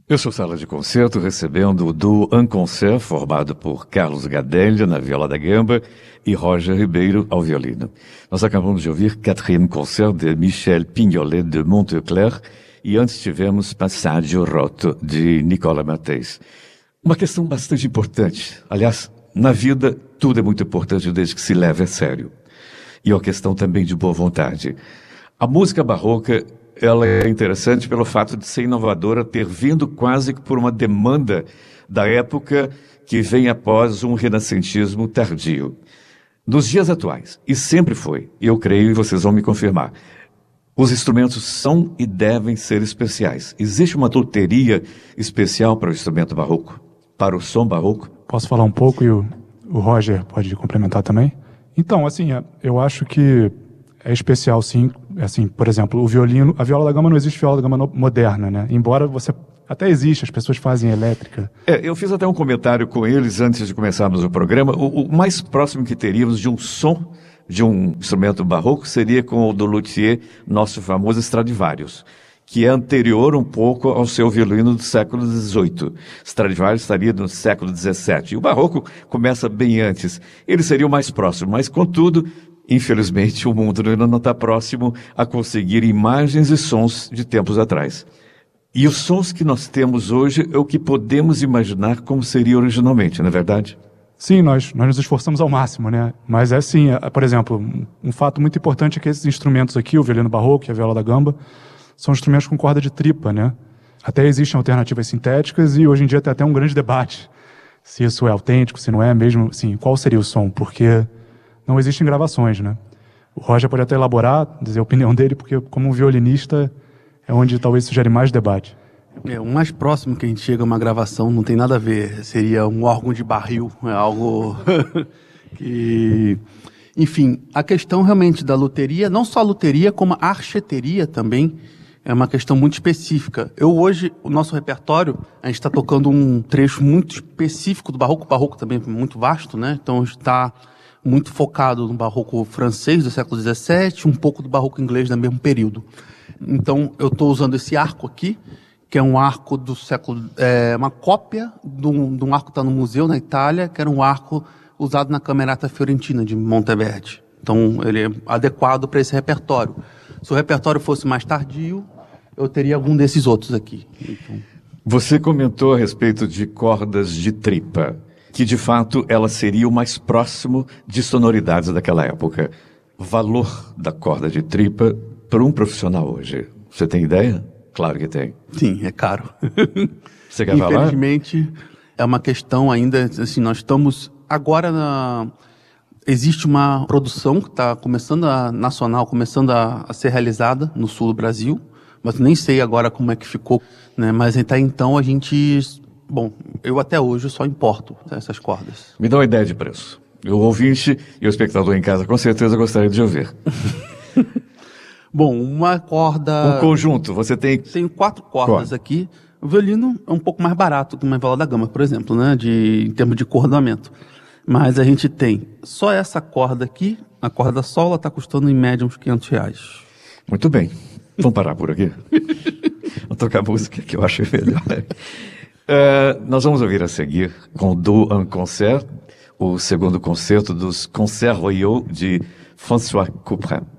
Eu sou Sala de Concerto, recebendo o duo Un Concert, formado por Carlos Gadelha na viola da gamba e Roger Ribeiro ao violino. Nós acabamos de ouvir Quatrième Concert de Michel Pignolet de Monteclair e antes tivemos Passaggio Rotto de Nicola Matheus. Uma questão bastante importante. Aliás, na vida tudo é muito importante desde que se leve a sério. E é uma questão também de boa vontade. A música barroca, ela é interessante pelo fato de ser inovadora, ter vindo quase que por uma demanda da época que vem após um renascentismo tardio. Nos dias atuais, e sempre foi, eu creio e vocês vão me confirmar, os instrumentos são e devem ser especiais. Existe uma loteria especial para o instrumento barroco, para o som barroco? Posso falar um pouco e o Roger pode complementar também? Então, assim, eu acho que é especial, sim. Assim, por exemplo, o violino, a viola da gamba não existe viola da gamba moderna, né? Embora você até existe, as pessoas fazem elétrica. Eu fiz até um comentário com eles antes de começarmos o programa. O mais próximo que teríamos de um som de um instrumento barroco seria com o do luthier, nosso famoso Stradivarius, que é anterior um pouco ao seu violino do século XVIII. Stradivarius estaria no século XVII. E o barroco começa bem antes. Ele seria o mais próximo, mas, contudo, infelizmente, o mundo ainda não está próximo a conseguir imagens e sons de tempos atrás. E os sons que nós temos hoje é o que podemos imaginar como seria originalmente, não é verdade? Sim, nós nos esforçamos ao máximo, né? Mas é assim, por exemplo, um fato muito importante é que esses instrumentos aqui, o violino barroco e a viola da gamba, são instrumentos com corda de tripa, né? Até existem alternativas sintéticas e hoje em dia tem até um grande debate se isso é autêntico, se não é mesmo, assim, qual seria o som, porque não existem gravações, né? O Roger pode até elaborar, dizer a opinião dele, porque como um violinista é onde talvez sugere mais debate. O mais próximo que a gente chega a uma gravação não tem nada a ver, seria um órgão de barril, é algo que... Enfim, a questão realmente da luteria, não só a luteria, como a archeteria também, é uma questão muito específica. Hoje, o nosso repertório, a gente está tocando um trecho muito específico do barroco. O barroco também é muito vasto, né? Então, a gente está muito focado no barroco francês do século XVII, um pouco do barroco inglês do mesmo período. Então, eu estou usando esse arco aqui, que é um arco do século... uma cópia de um arco que está no museu na Itália, que era um arco usado na Camerata Fiorentina de Monteverdi. Então, ele é adequado para esse repertório. Se o repertório fosse mais tardio, eu teria algum desses outros aqui. Então... Você comentou a respeito de cordas de tripa, que de fato ela seria o mais próximo de sonoridades daquela época. Valor da corda de tripa para um profissional hoje. Você tem ideia? Claro que tem. Sim, é caro. Você quer falar? Infelizmente, é uma questão ainda, assim, nós estamos agora existe uma produção que está começando começando a ser realizada no sul do Brasil, mas nem sei agora como é que ficou, né? Mas até então a gente... Bom, eu até hoje só importo essas cordas. Me dá uma ideia de preço. O ouvinte e o espectador em casa com certeza gostaria de ouvir. Bom, uma corda... Um conjunto, você tem... Tenho 4 cordas aqui. O violino é um pouco mais barato que uma viola da gamba, por exemplo, né? Em termos de cordoamento. Mas a gente tem só essa corda aqui, a corda sol, ela está custando em média uns R$500. Muito bem. Vamos parar por aqui? Vamos tocar música que eu acho melhor. Nós vamos ouvir a seguir com Do Un Concert, o segundo concerto dos Concerts Royaux de François Couperin.